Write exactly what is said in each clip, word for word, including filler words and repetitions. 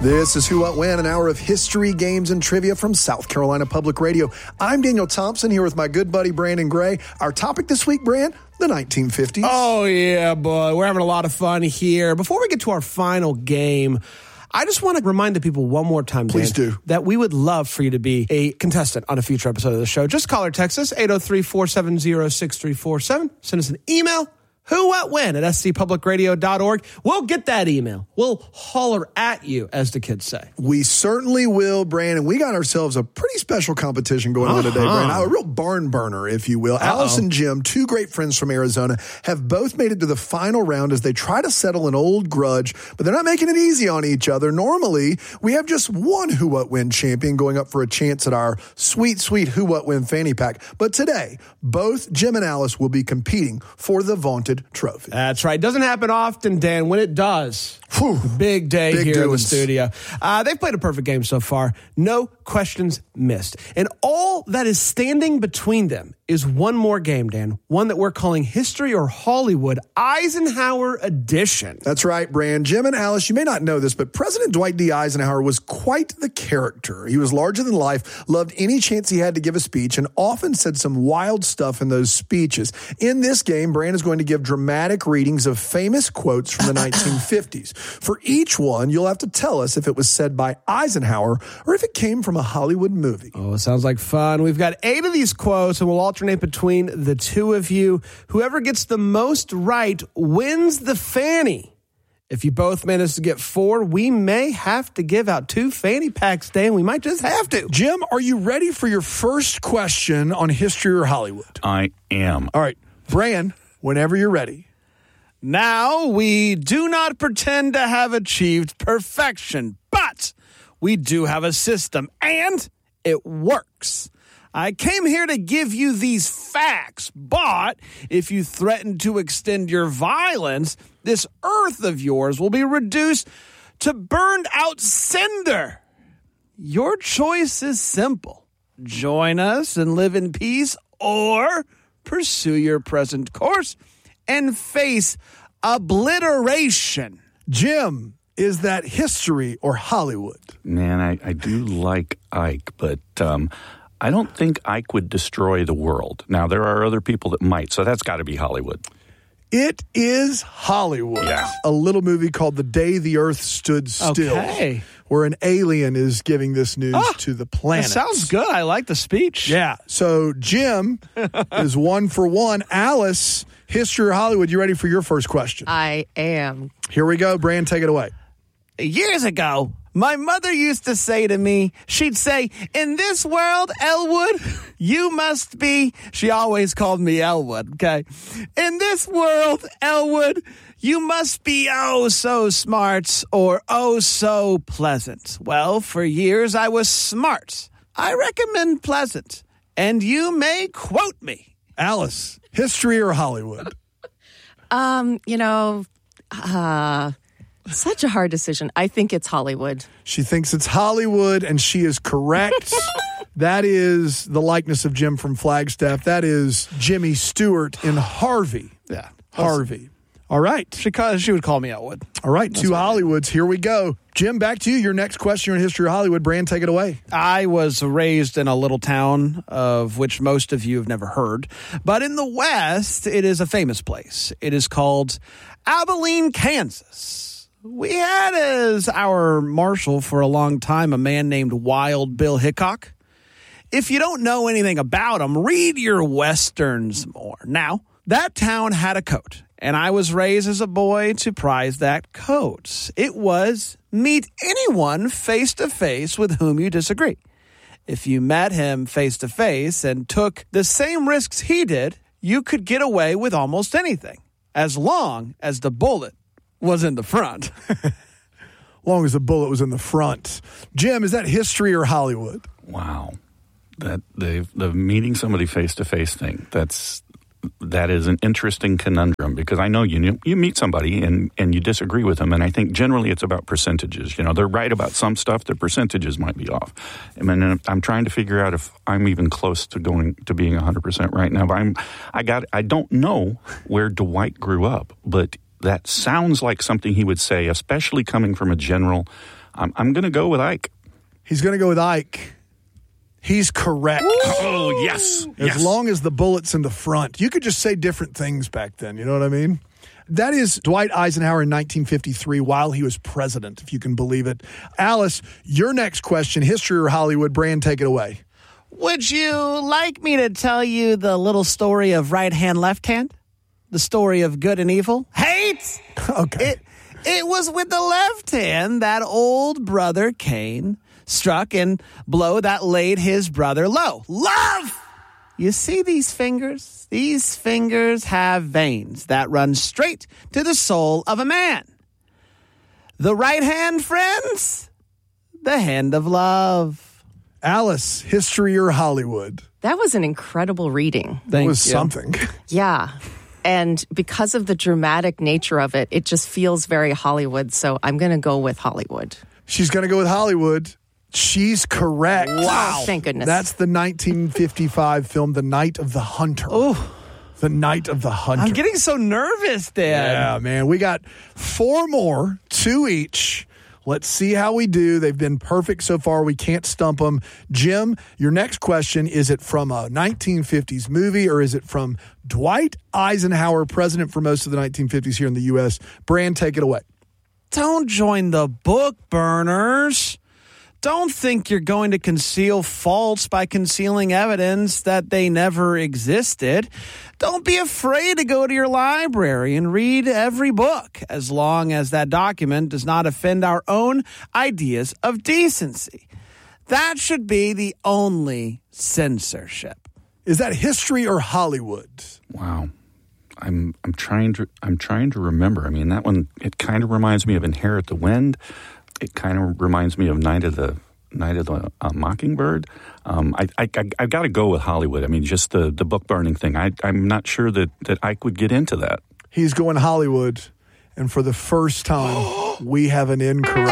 This is Who, What, When, an hour of history, games, and trivia from South Carolina Public Radio. I'm Daniel Thompson here with my good buddy Brandon Gray. Our topic this week, Brand, the nineteen fifties. Oh, yeah, boy. We're having a lot of fun here. Before we get to our final game, I just want to remind the people one more time, Please Dan, do. that we would love for you to be a contestant on a future episode of the show. Just call or text us, eight oh three, four seven zero, six three four seven. Send us an email, who, what, when, at s c public radio dot org. We'll get that email. We'll holler at you, as the kids say. We certainly will, Brandon. We got ourselves a pretty special competition going uh-huh. on today, Brandon. A real barn burner, if you will. Uh-oh. Alice and Jim, two great friends from Arizona, have both made it to the final round as they try to settle an old grudge, but they're not making it easy on each other. Normally, we have just one Who, What, When champion going up for a chance at our sweet, sweet Who, What, When fanny pack. But today, both Jim and Alice will be competing for the vaunted trophy. That's right. Doesn't happen often, Dan. When it does, Whew. big day Big here doings. in the studio. Uh, they've played a perfect game so far. No questions missed. And all that is standing between them is one more game, Dan. One that we're calling History or Hollywood, Eisenhower Edition. That's right, Brand. Jim and Alice, you may not know this, but President Dwight D. Eisenhower was quite the character. He was larger than life, loved any chance he had to give a speech, and often said some wild stuff in those speeches. In this game, Brand is going to give dramatic readings of famous quotes from the nineteen fifties. For each one, you'll have to tell us if it was said by Eisenhower or if it came from a Hollywood movie. Oh, it sounds like fun. We've got eight of these quotes, and we'll alternate between the two of you. Whoever gets the most right wins the fanny. If you both manage to get four, we may have to give out two fanny packs, Dan. We might just have to. Jim, are you ready for your first question on History or Hollywood? I am. All right. Brand, whenever you're ready. Now, we do not pretend to have achieved perfection, but we do have a system, and it works. I came here to give you these facts, but if you threaten to extend your violence, this earth of yours will be reduced to burned out cinder. Your choice is simple. Join us and live in peace, or pursue your present course and face obliteration. Jim, is that history or Hollywood? Man, I, I do like Ike, but um, I don't think Ike would destroy the world. Now, there are other people that might, so that's got to be Hollywood. It is Hollywood. Yeah. A little movie called The Day the Earth Stood Still, Okay. where an alien is giving this news Ah, to the That planet. sounds good. I like the speech. Yeah. So Jim is one for one. Alice, history or Hollywood, you ready for your first question? I am. Here we go. Brand, take it away. Years ago, my mother used to say to me, she'd say, in this world, Elwood, you must be, she always called me Elwood, okay? In this world, Elwood, you must be oh so smart or oh so pleasant. Well, for years I was smart. I recommend pleasant. And you may quote me. Alice, history or Hollywood? Um, you know, uh, such a hard decision. I think it's Hollywood. She thinks it's Hollywood, and she is correct. That is the likeness of Jim from Flagstaff. That is Jimmy Stewart in Harvey. Yeah. Harvey. All right. She, call, she would call me Elwood. All right. Two Hollywoods. Here we go. Jim, back to you. Your next question in History of Hollywood. Brand, take it away. I was raised in a little town of which most of you have never heard. But in the West, it is a famous place. It is called Abilene, Kansas. We had as our marshal for a long time a man named Wild Bill Hickok. If you don't know anything about him, read your Westerns more. Now, that town had a coat, and I was raised as a boy to prize that coat. It was meet anyone face to face with whom you disagree. If you met him face to face and took the same risks he did, you could get away with almost anything, as long as the bullet was in the front. Long as the bullet was in the front. Jim, is that history or Hollywood? Wow. That the the meeting somebody face to face thing, that's that is an interesting conundrum, because I know you you meet somebody and, and you disagree with them, and I think generally it's about percentages. You know, they're right about some stuff, their percentages might be off. I mean, I'm trying to figure out if I'm even close to going to being one hundred percent right now. But I'm I got I don't know where Dwight grew up, but that sounds like something he would say, especially coming from a general. I'm, I'm going to go with Ike. He's going to go with Ike. He's correct. Oh, yes. As yes. long as the bullet's in the front. You could just say different things back then. You know what I mean? That is Dwight Eisenhower in nineteen fifty-three while he was president, if you can believe it. Alice, your next question, history or Hollywood? Brand, take it away. Would you like me to tell you the little story of right hand, left hand? The story of good and evil? Hate! Okay. It, it was with the left hand that old brother Cain struck and blow that laid his brother low. Love! You see these fingers? These fingers have veins that run straight to the soul of a man. The right hand, friends, the hand of love. Alice, history or Hollywood? That was an incredible reading. It Thank was you. something. Yeah. And because of the dramatic nature of it, it just feels very Hollywood. So I'm going to go with Hollywood. She's going to go with Hollywood. She's correct. Wow. Oh, thank goodness. That's the nineteen fifty-five film, The Night of the Hunter. Oh, The Night of the Hunter. I'm getting so nervous, Dad. Yeah, man. We got four more, two each. Let's see how we do. They've been perfect so far. We can't stump them. Jim, your next question, is it from a nineteen fifties movie or is it from Dwight Eisenhower, president for most of the nineteen fifties here in the U S? Brand, take it away. Don't join the book burners. Don't think you're going to conceal faults by concealing evidence that they never existed. Don't be afraid to go to your library and read every book, as long as that document does not offend our own ideas of decency. That should be the only censorship. Is that history or Hollywood? Wow. I'm I'm trying to I'm trying to remember. I mean, that one, it kind of reminds me of Inherit the Wind. It kind of reminds me of Night of the Night of the uh, Mockingbird. Um, I, I, I, I've got to go with Hollywood. I mean, just the, the book burning thing. I, I'm not sure that, that Ike would get into that. He's going Hollywood, and for the first time, we have an incorrect.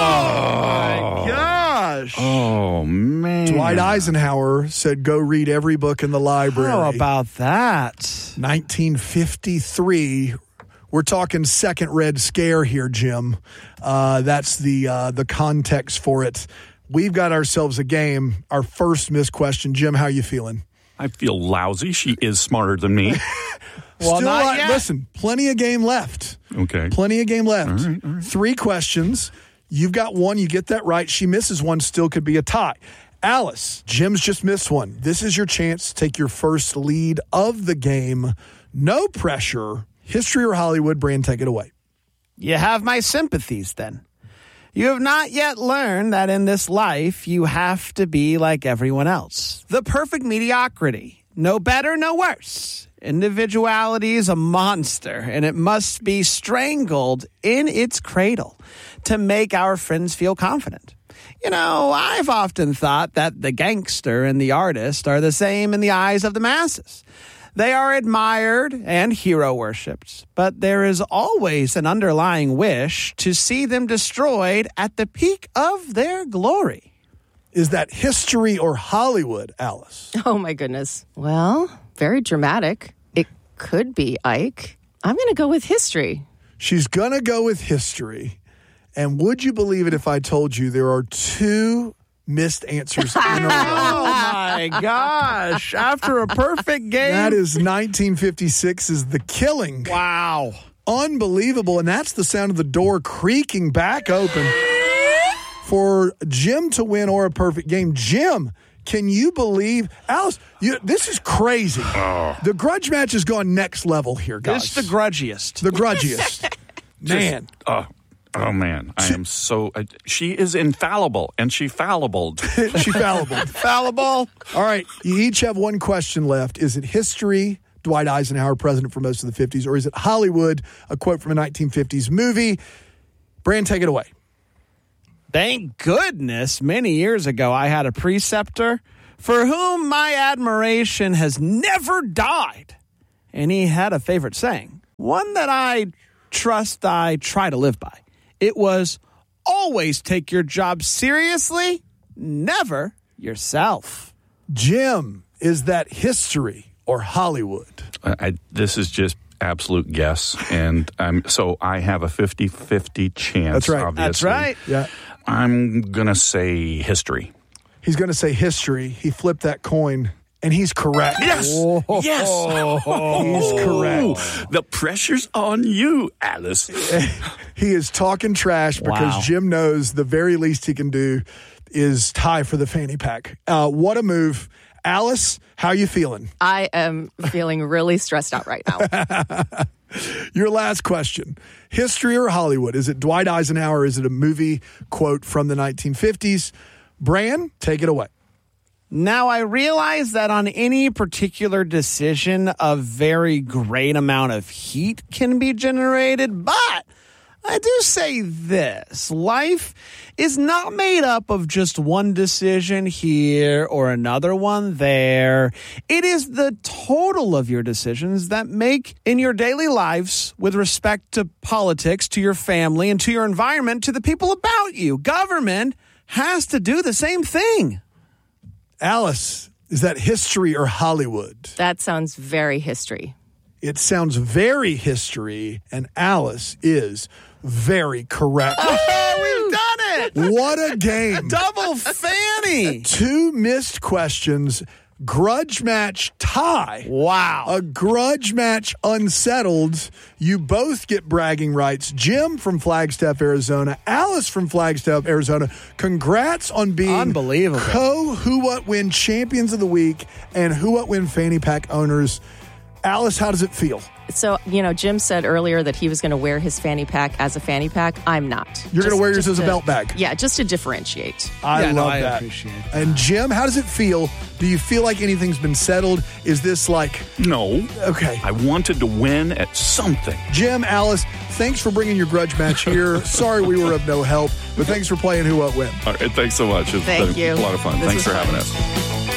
Oh, my gosh. Oh, man. Dwight Eisenhower said, go read every book in the library. How about that? nineteen fifty-three. We're talking second Red Scare here, Jim. Uh, that's the uh, the context for it. We've got ourselves a game. Our first missed question. Jim, how you feeling? I feel lousy. She is smarter than me. Well, Still not lot- yet. Listen, plenty of game left. Okay. Plenty of game left. All right, all right. Three questions. You've got one. You get that right. She misses one. Still could be a tie. Alice, Jim's just missed one. This is your chance to take your first lead of the game. No pressure. History or Hollywood? Brand, take it away. You have my sympathies then. You have not yet learned that in this life you have to be like everyone else. The perfect mediocrity. No better, no worse. Individuality is a monster, and it must be strangled in its cradle to make our friends feel confident. You know, I've often thought that the gangster and the artist are the same in the eyes of the masses. They are admired and hero worshipped, but there is always an underlying wish to see them destroyed at the peak of their glory. Is that history or Hollywood, Alice? Oh, my goodness. Well, very dramatic. It could be Ike. I'm going to go with history. She's going to go with history. And would you believe it if I told you there are two missed answers in a row? Oh, my gosh. After a perfect game. That is nineteen fifty-six's The Killing. Wow. Unbelievable. And that's the sound of the door creaking back open for Jim to win or a perfect game. Jim, can you believe? Alice, you, this is crazy. Oh. The grudge match has gone next level here, guys. It's the grudgiest. The grudgiest. Man. Just, uh, oh, man. I am so... I, she is infallible, and she fallible. She fallible. Fallible. All right. You each have one question left. Is it history, Dwight Eisenhower, president for most of the fifties, or is it Hollywood, a quote from a nineteen fifties movie? Brand, take it away. Thank goodness many years ago I had a preceptor for whom my admiration has never died. And he had a favorite saying, one that I trust I try to live by. It was, always take your job seriously, never yourself. Jim, is that history or Hollywood? I, I, this is just absolute guess, and um, so I have a fifty-fifty chance, That's right. obviously. That's right. Yeah. I'm going to say history. He's going to say history. He flipped that coin, and he's correct. Yes! Oh, Yes! He's correct. The pressure's on you, Alice. He is talking trash because Wow. Jim knows the very least he can do is tie for the fanny pack. Uh, what a move. Alice, how you feeling? I am feeling really stressed out right now. Your last question. History or Hollywood? Is it Dwight Eisenhower? Is it a movie quote from the nineteen fifties? Bran, take it away. Now, I realize that on any particular decision, a very great amount of heat can be generated, but I do say this. Life is not made up of just one decision here or another one there. It is the total of your decisions that make in your daily lives with respect to politics, to your family, and to your environment, to the people about you. Government has to do the same thing. Alice, is that history or Hollywood? That sounds very history. It sounds very history, and Alice is very correct. Oh, we've done it! What a game. Double fanny! Two missed questions, grudge match tie. Wow. A grudge match unsettled. You both get bragging rights. Jim from Flagstaff, Arizona. Alice from Flagstaff, Arizona. Congrats on being Unbelievable. co-Who What Win champions of the week and Who What Win fanny pack owners. Alice, how does it feel? So, you know, Jim said earlier that he was going to wear his fanny pack as a fanny pack. I'm not. You're going to Just- wear yours just as a to- belt bag. Yeah, just to differentiate. I Yeah, no, love I that. appreciate that. And Jim, how does it feel? Do you feel like anything's been settled? Is this like, No. okay. I wanted to win at something. Jim, Alice, thanks for bringing your grudge match here. Sorry we were of no help, but thanks for playing Who What Win. All right, thanks so much. It's Thank been you. a lot of fun. This Thanks was for having fun. us.